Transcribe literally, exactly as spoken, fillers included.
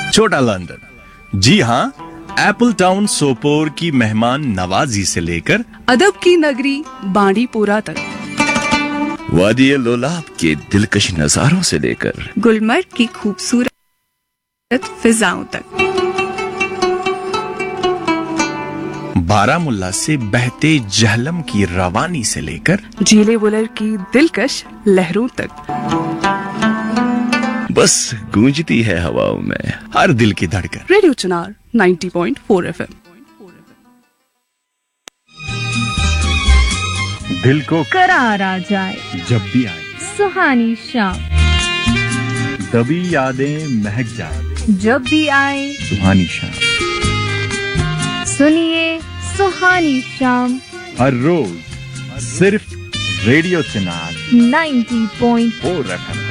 छोटा लंदन। जी हाँ, Apple town Sopore की मेहमान नवाजी से लेकर अदब की नगरी बांडीपुरा तक, वादी लोलाब के दिलकश नजारों से लेकर गुलमर्ग की खूबसूरत फिजाओं तक, बारामुल्ला से बहते जहलम की रवानी से लेकर जीले बुलर की दिलकश लहरों तक, बस गूंजती है हवाओं में हर दिल की धड़कन। रेडियो चुनार नब्बे पॉइंट चार एफएम। दिल को करार आ जाए जब भी आए, सुहानी शाम तभी यादें महक जाए, जब भी आए सुहानी शाम। सुनिए सुहानी शाम हर रोज सिर्फ रेडियो चुनार नब्बे पॉइंट चार एफएम।